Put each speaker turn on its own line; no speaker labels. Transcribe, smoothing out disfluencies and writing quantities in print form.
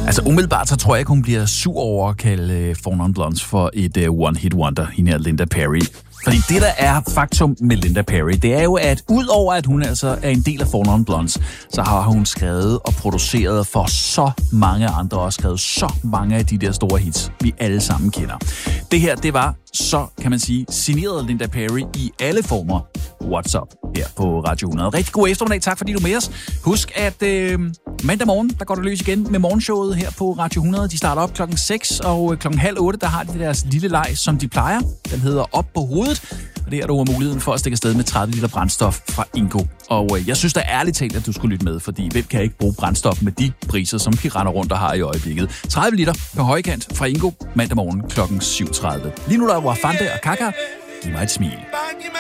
Altså umiddelbart, så tror jeg ikke, hun bliver sur over at kalde Four Non Blondes for et one-hit wonder, hende her Linda Perry. Fordi det, der er faktum med Linda Perry, det er jo, at udover at hun altså er en del af Four Non Blondes, så har hun skrevet og produceret for så mange andre, og skrevet så mange af de der store hits, vi alle sammen kender. Det her, det var så, kan man sige, signeret Linda Perry i alle former. What's up her på Radio 100. Rigtig god eftermiddag. Tak fordi du er med os. Husk, at mandag morgen, der går det løs igen med morgenshowet her på Radio 100. De starter op klokken 6, og klokken 7:30, der har de deres lille leg, som de plejer. Den hedder Op på hovedet. Og det er du har muligheden for at stikke afsted med 30 liter brændstof fra Ingo. Og jeg synes da ærligt talt, at du skulle lytte med, fordi hvem kan ikke bruge brændstof med de priser, som vi render rundt og har i øjeblikket. 30 liter på højkant fra Ingo mandag morgen klokken 7:30. Lige nu der var Fante og Kaka. Giv mig et smil.